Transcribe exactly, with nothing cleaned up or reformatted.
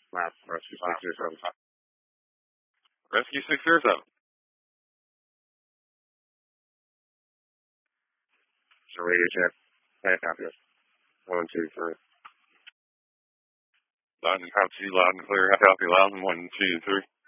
Last rescue six zero seven. Rescue six zero seven. So radio check. Hey, copy. One, two, three. Loud and copy, loud and clear. Copy, loud and one, two, three.